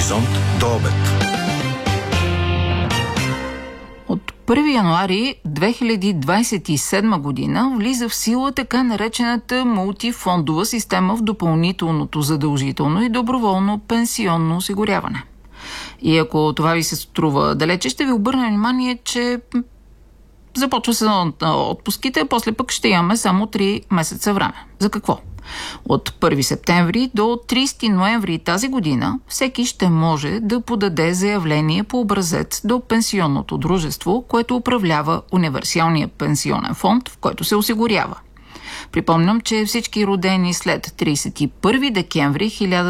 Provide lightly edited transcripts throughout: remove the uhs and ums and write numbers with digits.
Хоризонт до обед. От 1 януари 2027 година влиза в сила така наречената мултифондова система в допълнителното задължително и доброволно пенсионно осигуряване. И ако това ви се струва далече, ще ви обърна внимание, че започва сезонът на отпуските, а после пък ще имаме само 3 месеца време. За какво? От 1 септември до 30 ноември тази година всеки ще може да подаде заявление по образец до пенсионното дружество, което управлява универсалния пенсионен фонд, в който се осигурява. Припомням, че всички родени след 31 декември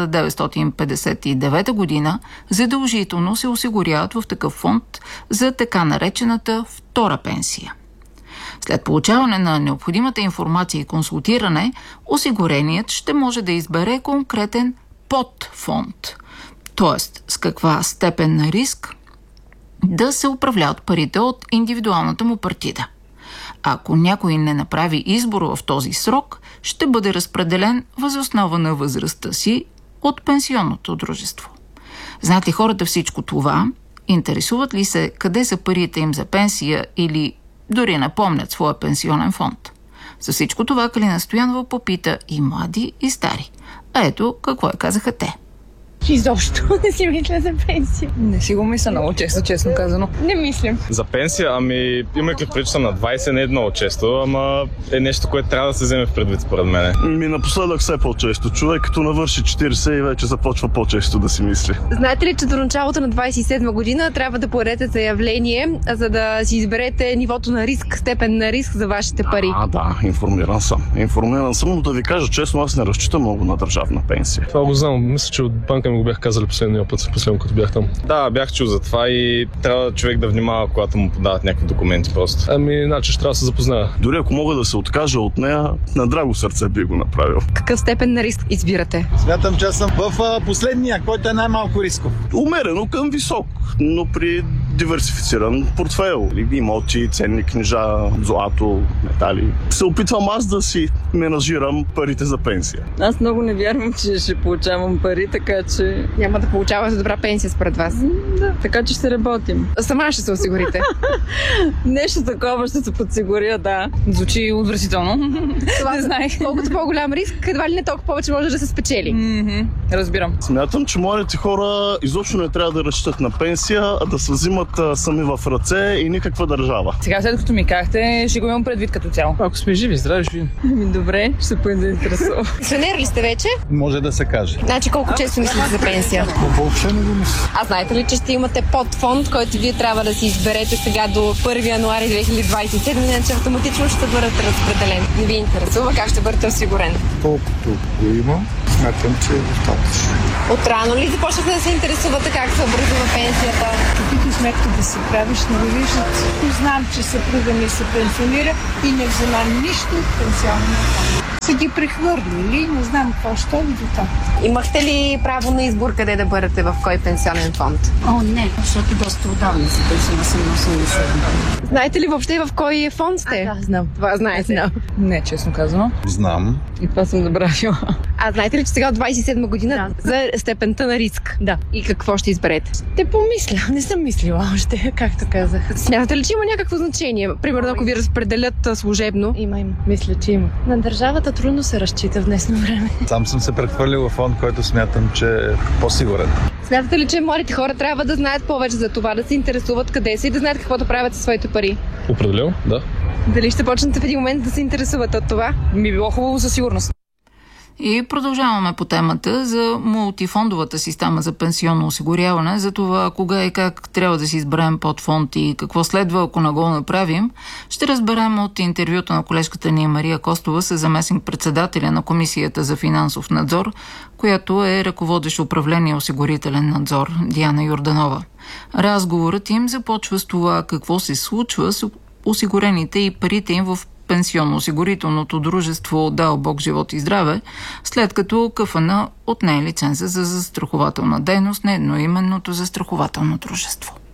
1959 година задължително се осигуряват в такъв фонд за така наречената втора пенсия. След получаване на необходимата информация и консултиране, осигуреният ще може да избере конкретен подфонд, т.е. с каква степен на риск да се управляват парите от индивидуалната му партида. Ако някой не направи избор в този срок, ще бъде разпределен въз основа на възрастта си от пенсионното дружество. Знаят ли хората всичко това? Интересуват ли се къде са парите им за пенсия или дори напомнят своя пенсионен фонд? За всичко това Калина Стоянова попита и млади, и стари. А ето какво казаха те. Изобщо не си мисля за пенсия. Не си го мисля много често казано. Не мислим. За пенсия, имайки предвид, че съм на 20, не е много често, ама е нещо, което трябва да се вземе в предвид, според мен. Напоследък все по-често. Човек като навърши 40 и вече започва по-често да си мисли. Знаете ли, че до началото на 27 година трябва да подадете заявление, за да си изберете нивото на риск, степен на риск за вашите пари? Да, информиран съм, но да ви кажа честно, аз не разчитам много на държавна пенсия. Това го знам. Мисля, че от банка ми го бях казали последния път, като бях там. Да, бях чул за това и трябва човек да внимава, когато му подават някакви документи просто. Значи ще трябва да се запозная. Дори ако мога да се откажа от нея, на драго сърце би го направил. Какъв степен на риск избирате? Смятам, че съм в последния, който е най-малко рисков. Умерено към висок, но при диверсифициран портфейл. Имоти, ценни книжа, злато, метали. Се опитвам аз да си менажирам парите за пенсия. Аз много не вярвам, че ще получавам пари, така че... Няма да получавате добра пенсия според вас. Да, така че ще работим. Сама ще се осигурите. Нещо такова ще се подсигуря, да. Звучи отвратително. Това не знаех. Колкото по-голям риск, едва ли не толкова повече може да се спечели. Разбирам. Смятам, че младите хора изобщо не трябва да разчитат на пенсия, а да се взимат сами в ръце и никаква държава. Сега, след като ми казахте, ще го имам предвид като цяло. Ако сме живи, здрави, ще видим. Добре, ще се поинтересувам. Пенсионер ли сте вече? Може да се каже. Значи колко често мислите за пенсия? Въобще не го мисля. А знаете ли, че ще имате подфонд, който вие трябва да си изберете сега до 1 януари 2027, иначе автоматично ще бъдете разпределен. Не ви интересува как ще бъдете осигурен? Колкото го имам, смятам, че е достатъчно. Отрано ли започнахте да се интересувате как се образува пенсията? Каквито сметки да си правиш, не го виждат. Знам, че съпруга ми се пенсионира и не взема нищо от пенсионния фонд. Са ги прехвърлили, не знам какво ще и до там. Имахте ли право на избор къде да бъдете, в кой пенсионен фонд? Не, защото доста отдавна се пенсионна съм на 87. Знаете ли въобще в кой фонд сте? Да, знам. Това знаете. Не, честно казано. Знам. И това съм забравила. А знаете ли, че сега от 27 година за степента на риск? Да. И какво ще изберете? Те помисля, не съм мислила още, както казах. Смятате ли, че има някакво значение? Примерно, ако ви разпределят служебно? Има. Мисля, че има. На държавата трудно се разчита в днесно време. Сам съм се прехвърлил в фонд, който смятам, че е по-сигурен. Смятате ли, че младите хора трябва да знаят повече за това, да се интересуват къде са и да знаят какво да правят със своите пари? Определено, да. Дали ще почнете в един момент да се интересуват от това? Ми било хубаво със сигурност. И продължаваме по темата за мултифондовата система за пенсионно осигуряване, за това кога и как трябва да си изберем подфонд и какво следва, ако не го направим. Ще разберем от интервюто на колежката ни Мария Костова с заместник-председателя на Комисията за финансов надзор, която е ръководещ управление осигурителен надзор Диана Йорданова. Разговорът им започва с това какво се случва с осигурените и парите им в пенсионно-осигурителното дружество Дал Бог живот и здраве, след като КФН отне лиценза за застрахователна дейност на едноименното застрахователно дружество.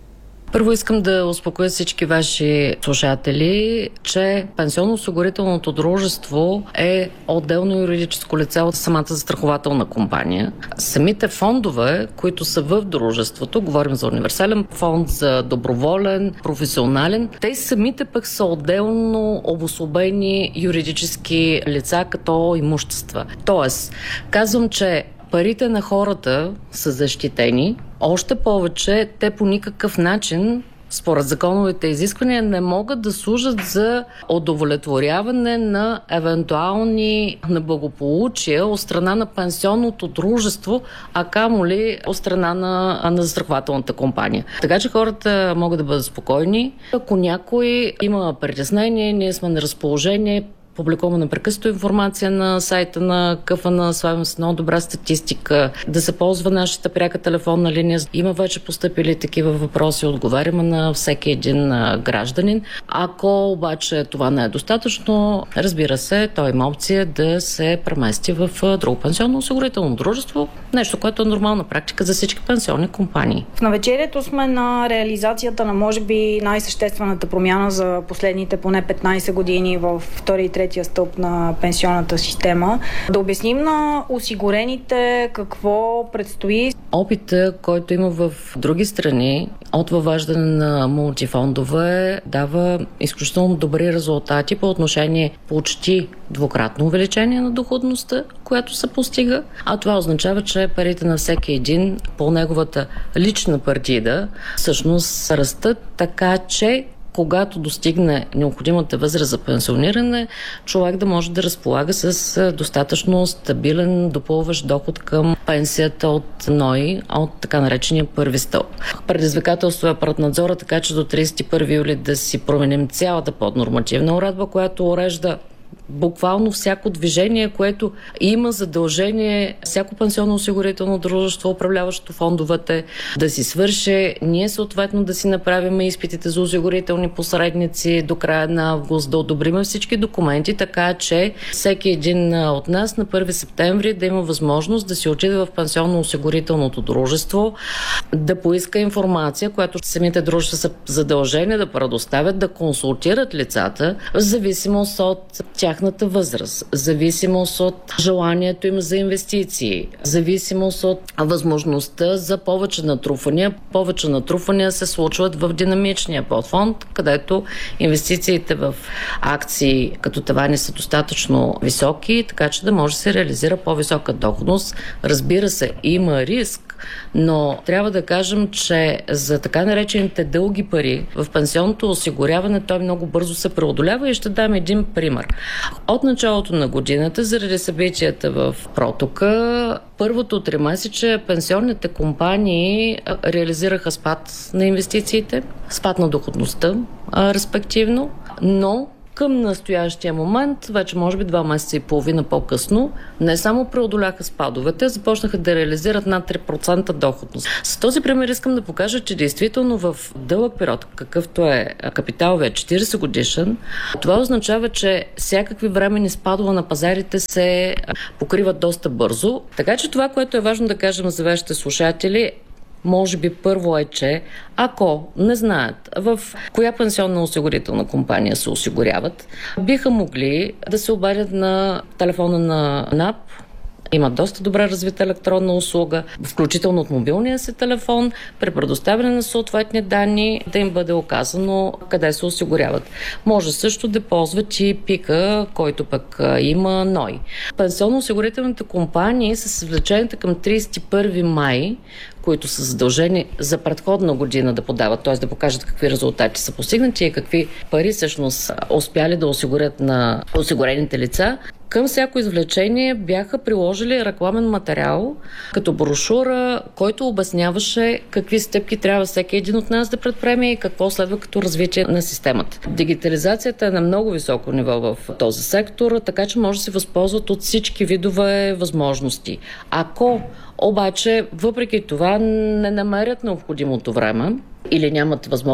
Първо искам да успокоя всички ваши слушатели, че пенсионно-осигурителното дружество е отделно юридическо лице от самата застрахователна компания. Самите фондове, които са в дружеството, говорим за универсален фонд, за доброволен, професионален, те самите пък са отделно обособени юридически лица като имущества. Тоест, казвам, че парите на хората са защитени, още повече те по никакъв начин, според законовите изисквания, не могат да служат за удовлетворяване на евентуални неблагополучия от страна на пенсионното дружество, а камо ли от страна на застрахователната компания. Така че хората могат да бъдат спокойни. Ако някой има притеснение, ние сме на разположение. Публикуваме непрекъснато информация на сайта на КФН, славим с много добра статистика, да се ползва нашата пряка телефонна линия. Има вече постъпили такива въпроси, отговаряме на всеки един гражданин. Ако обаче това не е достатъчно, разбира се, той има опция да се премести в друго пенсионно-осигурително дружество, нещо, което е нормална практика за всички пенсионни компании. В навечерието сме на реализацията на, може би, най-съществената промяна за последните поне 15 години в втори и третия стълб на пенсионната система. Да обясним на осигурените какво предстои. Опита, който има в други страни от въвеждане на мултифондове, дава изключително добри резултати по отношение почти двукратно увеличение на доходността, която се постига, а това означава, че парите на всеки един по неговата лична партида всъщност растат, така че когато достигне необходимата възраст за пенсиониране, човек да може да разполага с достатъчно стабилен допълващ доход към пенсията от НОИ, от така наречения първи стълб. Предизвикателство е пред надзора, така че до 31 юли да си променим цялата поднормативна уредба, която урежда буквално всяко движение, което има задължение всяко пенсионно-осигурително дружество, управляващо фондовете, да си свърши. Ние съответно да си направим изпитите за осигурителни посредници до края на август, да одобрим всички документи, така че всеки един от нас на 1 септември да има възможност да си отиде в пенсионно-осигурителното дружество, да поиска информация, която самите дружества са задължени да предоставят, да консултират лицата в зависимост от тяхната възраст, зависимост от желанието им за инвестиции, зависимост от възможността за повече натрупвания. Повече натрупвания се случват в динамичния подфонд, където инвестициите в акции като тавани са достатъчно високи, така че да може да се реализира по-висока доходност. Разбира се, има риск, но трябва да кажем, че за така наречените дълги пари в пенсионното осигуряване той много бързо се преодолява и ще дам един пример. От началото на годината, заради събитията в протока, първото тримесечие пенсионните компании реализираха спад на инвестициите, спад на доходността, респективно, но към настоящия момент, вече може би 2 месеца и половина по-късно, не само преодоляха спадовете, започнаха да реализират над 3% доходност. С този пример искам да покажа, че действително в дълъг период, какъвто е капиталовия 40 годишен, това означава, че всякакви временни спадове на пазарите се покриват доста бързо. Така че това, което е важно да кажем за вашите слушатели, може би първо е, че ако не знаят в коя пенсионна осигурителна компания се осигуряват, биха могли да се обадят на телефона на НАП. Има доста добре развита електронна услуга, включително от мобилния си телефон, при предоставяне на съответни данни да им бъде оказано къде се осигуряват. Може също да ползват и ПИКа, който пък има НОИ. Пенсионно-осигурителните компании са съвлечените към 31 май, които са задължени за предходна година да подават, т.е. да покажат какви резултати са постигнати и какви пари всъщност успяли да осигурят на осигурените лица. Към всяко извлечение бяха приложили рекламен материал като брошура, който обясняваше какви стъпки трябва всеки един от нас да предприеме и какво следва като развитие на системата. Дигитализацията е на много високо ниво в този сектор, така че може да се възползват от всички видове възможности. Ако обаче въпреки това не намерят необходимото време или нямат възможност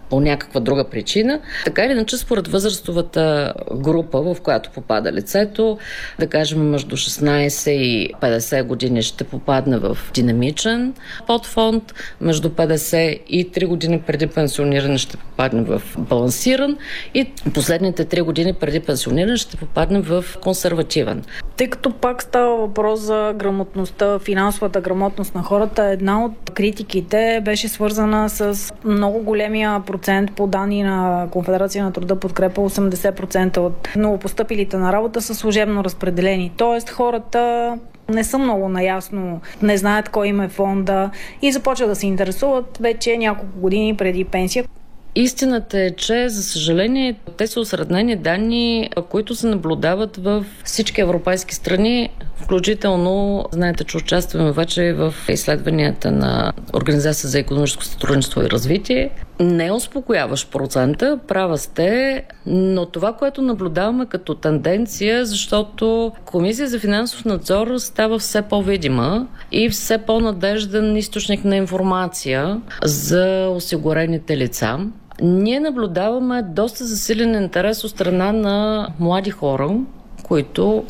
по някаква друга причина. Така или иначе, според възрастовата група, в която попада лицето, да кажем между 16 и 50 години ще попадне в динамичен подфонд, между 50 и 3 години преди пенсиониране ще попадне в балансиран и последните 3 години преди пенсиониране ще попадне в консервативен. Тъй като пак става въпрос за грамотността, финансовата грамотност на хората, една от критиките беше свързана с много големия процент по данни на Конфедерация на труда подкрепа, 80% от новопостъпилите на работа са служебно разпределени. Тоест хората не са много наясно, не знаят кой им е фонда и започват да се интересуват вече няколко години преди пенсия. Истината е, че, за съжаление, те са осреднени данни, които се наблюдават в всички европейски страни, включително, знаете, че участваме вече в изследванията на Организация за икономическо сътрудничество и развитие. Не е успокояващ процента, права сте, но това, което наблюдаваме като тенденция, защото Комисия за финансов надзор става все по-видима и все по-надежден източник на информация за осигурените лица. Ние наблюдаваме доста засилен интерес от страна на млади хора, които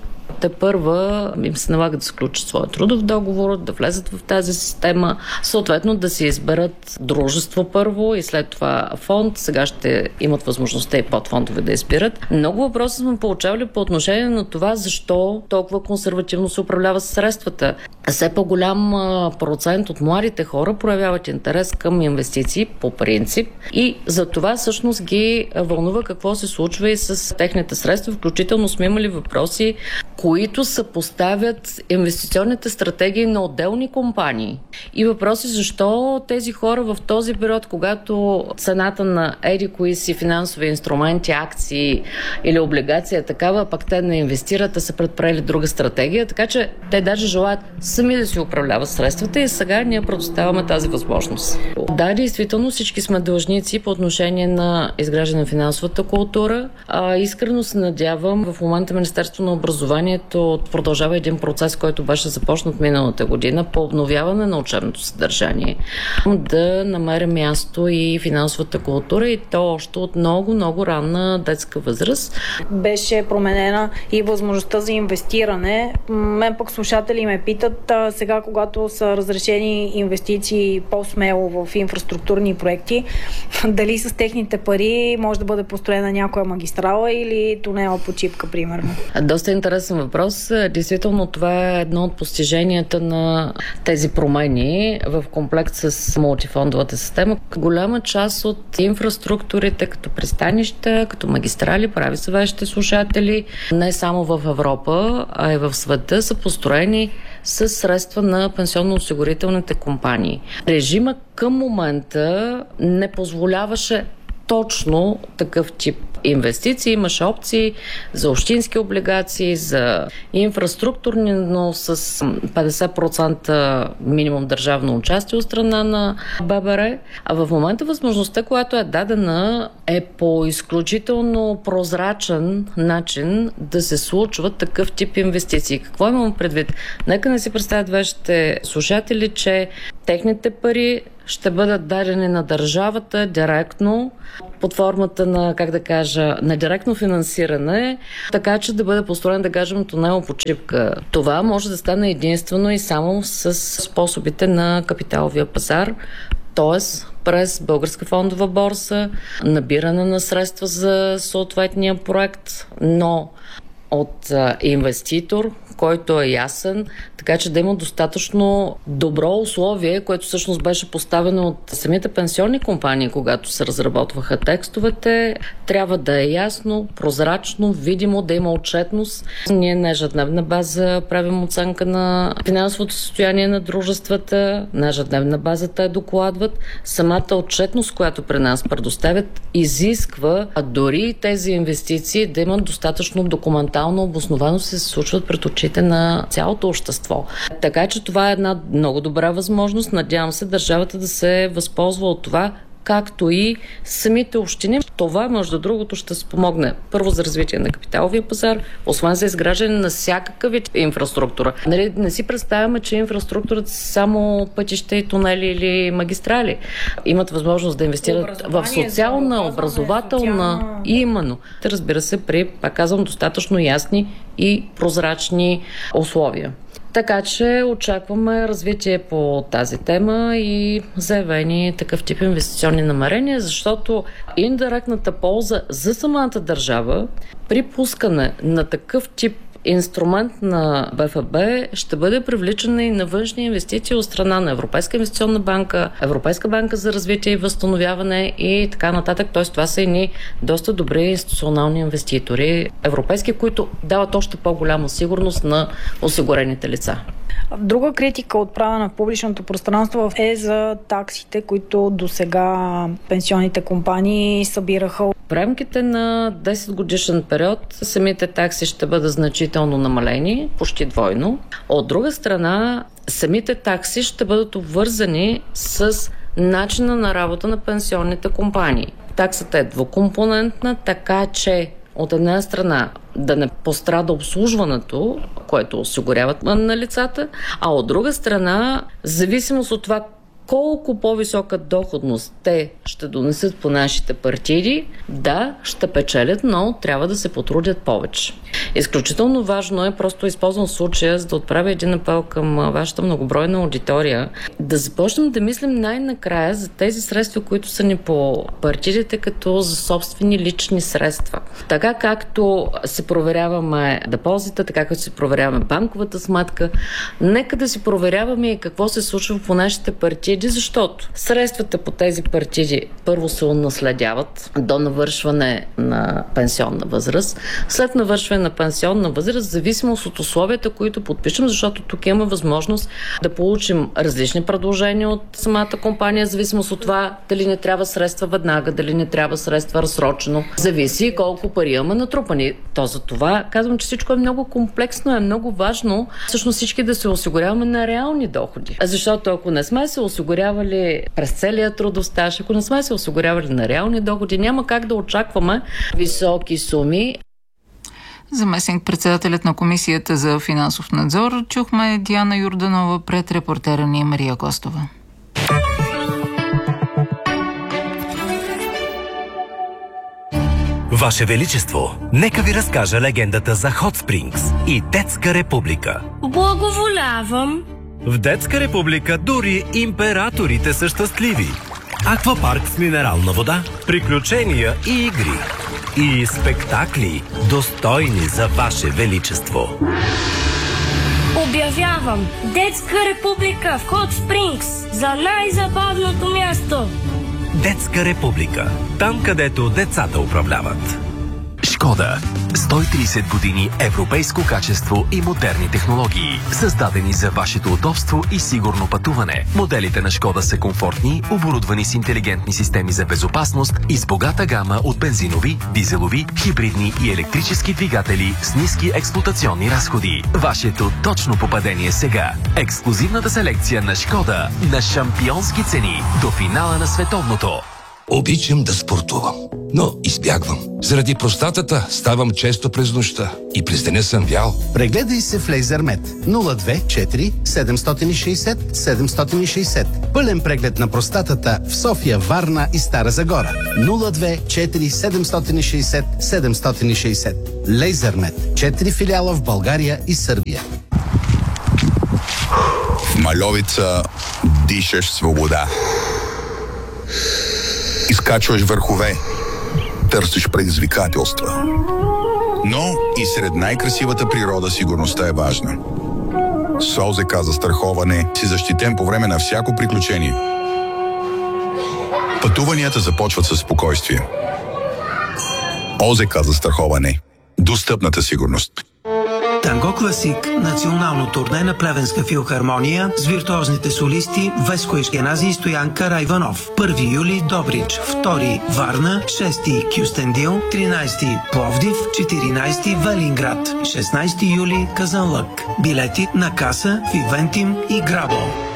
тепърва им се налага да сключат своя трудов договор, да влезат в тази система, съответно да си изберат дружество първо и след това фонд. Сега ще имат възможността и подфондове да избират. Много въпроси сме получавали по отношение на това, защо толкова консервативно се управлява средствата. Все по-голям процент от младите хора проявяват интерес към инвестиции по принцип и за това всъщност ги вълнува какво се случва и с техните средства. Включително сме имали въпроси, които съпоставят инвестиционните стратегии на отделни компании. И въпроси защо тези хора в този период, когато цената на кои си финансови инструменти, акции или облигация е такава, пък те не инвестират, а са предприели друга стратегия, така че те даже желаят сами да си управляват средствата и сега ние предоставяме тази възможност. Да, действително всички сме длъжници по отношение на изграждане на финансовата култура. Искрено се надявам, в момента Министерство на образованието продължава един процес, който беше започнат миналата година по обновяване на учебното съдържание. Да намери място и финансовата култура и то още от много ранна детска възраст. Беше променена и възможността за инвестиране. Мен пък слушатели ме питат сега, когато са разрешени инвестиции по-смело в инфраструктурни проекти, дали с техните пари може да бъде построена някоя магистрала или тунела по Чипка, примерно. Доста интересен въпрос. Действително това е едно от постиженията на тези промени в комплект с мултифондовата система. Голяма част от инфраструктурите, като пристанища, като магистрали, прави се вашите слушатели, не само в Европа, а и в света, са построени с средства на пенсионно-осигурителните компании. Режима към момента не позволяваше точно такъв тип инвестиции. Имаше опции за общински облигации, за инфраструктурни, но с 50% минимум държавно участие от страна на ББР. А в момента възможността, която е дадена, е по изключително прозрачен начин да се случват такъв тип инвестиции. Какво имам предвид? Нека не си представят вашите слушатели, че техните пари ще бъдат дадени на държавата директно под формата на, на директно финансиране, така че да бъде построен, да кажем, тунел по Чипка. Това може да стане единствено и само с способите на капиталовия пазар, т.е. през Българска фондова борса, набиране на средства за съответния проект, но от инвеститор, който е ясен, така че да има достатъчно добро условие, което всъщност беше поставено от самите пенсионни компании, когато се разработваха текстовете. Трябва да е ясно, прозрачно, видимо, да има отчетност. Ние на ежедневна база правим оценка на финансовото състояние на дружествата, на ежедневна база те докладват. Самата отчетност, която при нас предоставят, изисква дори тези инвестиции да имат достатъчно документално обосновано се случват пред очите на цялото общество. Така че това е една много добра възможност. Надявам се държавата да се възползва от това, както и самите общини. Това, между другото, ще спомогне първо за развитие на капиталовия пазар, освен за изграждане на всякакъв вид инфраструктура. Нали, не си представяме, че инфраструктурата са само пътища и тунели или магистрали. Имат възможност да инвестират в социална, образователна и именно. Разбира се, при, пак казвам, достатъчно ясни и прозрачни условия. Така че очакваме развитие по тази тема и заявени такъв тип инвестиционни намерения, защото индиректната полза за самата държава при пускане на такъв тип инструмент на БФБ ще бъде привличане и на външни инвестиции от страна на Европейска инвестиционна банка, Европейска банка за развитие и възстановяване и така нататък. Т.е. това са едни доста добри институционални инвеститори, европейски, които дават още по-голяма сигурност на осигурените лица. Друга критика, отправена в публичното пространство, е за таксите, които досега пенсионните компании събираха. В рамките на 10 годишен период самите такси ще бъдат значително намалени, почти двойно. От друга страна, самите такси ще бъдат обвързани с начина на работа на пенсионните компании. Таксата е двукомпонентна, така че от една страна да не пострада обслужването, което осигуряват на лицата, а от друга страна, в зависимост от това колко по-висока доходност те ще донесат по нашите партиди, да, ще печелят, но трябва да се потрудят повече. Изключително важно е, просто използвам случая, за да отправя един апел към вашата многобройна аудитория, да започнем да мислим най-накрая за тези средства, които са ни по партидите, като за собствени лични средства. Така както се проверяваме депозита, така както се проверяваме банковата сметка, нека да си проверяваме и какво се случва по нашите партиди, защото средствата по тези партиди първо се унаследяват до навършване на пенсионна възраст. След навършване на пенсионна възраст, в зависимост от условията, които подпишем, защото тук има възможност да получим различни предложения от самата компания, в зависимост от това дали не трябва средства веднага, дали не трябва средства разсрочено. Зависи колко пари имаме натрупани. То за това казвам, че всичко е много комплексно, е много важно всъщност всички да се осигуряваме на реални доходи. Защото ако не сме се осигурявали през целия трудов стаж, ако не сме се осигурявали на реални доходи, няма как да очакваме високи суми. Заместник-председателят на Комисията за финансов надзор чухме Диана Йорданова пред репортера ни Мария Костова. Ваше Величество, нека ви разкажа легендата за Hot Springs и Детска република. Благоволявам. В Детска република дори императорите са щастливи. Аквапарк с минерална вода, приключения и игри. И спектакли, достойни за Ваше Величество. Обявявам Детска република в Hot Springs за най-забавното място. Детска република. Там, където децата управляват. Шкода. 130 години европейско качество и модерни технологии. Създадени за вашето удобство и сигурно пътуване. Моделите на Шкода са комфортни, оборудвани с интелигентни системи за безопасност и с богата гама от бензинови, дизелови, хибридни и електрически двигатели с ниски експлоатационни разходи. Вашето точно попадение сега. Ексклузивната селекция на Шкода на шампионски цени до финала на световното. Обичам да спортувам, но избягвам. Заради простатата ставам често през нощта и през деня съм вял. Прегледай се в Лейзермет 024 760 760. Пълен преглед на простатата в София, Варна и Стара Загора. 024 760 760. Лейзермет. 4 филиала в България и Сърбия. В Мальовица дишаш свобода. Изкачваш върхове, търсиш предизвикателства. Но и сред най-красивата природа сигурността е важна. С ОЗК застраховане си защитен по време на всяко приключение. Пътуванията започват със спокойствие. ОЗК застраховане. Достъпната сигурност. Танго Класик – национално турне на Плевенска филхармония с виртуозните солисти Веско Ешкенази и Стоян Карайванов. 1 юли Добрич, 2 Варна, 6 Кюстендил, 13 Пловдив, 14 Велинград, 16 юли Казанлък. Билети на каса в Ивентим и Грабо.